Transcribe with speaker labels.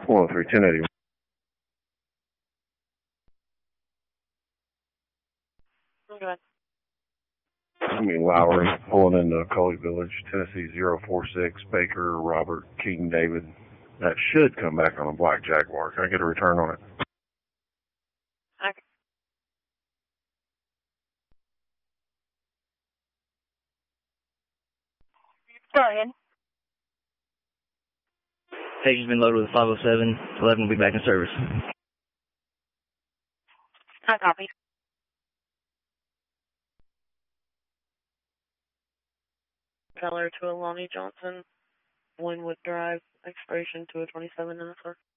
Speaker 1: 103, 1080.
Speaker 2: Okay.
Speaker 1: I mean, Lowry, pulling into Coley Village, Tennessee 046, Baker, Robert, King, David. That should come back on a black Jaguar. Can I get a return on it?
Speaker 2: Okay. Go ahead.
Speaker 3: Pager's been loaded with 507. 11 will be back in service.
Speaker 2: I copy. Color to a Lonnie Johnson, Winwood Drive, expiration to a 27 NSR.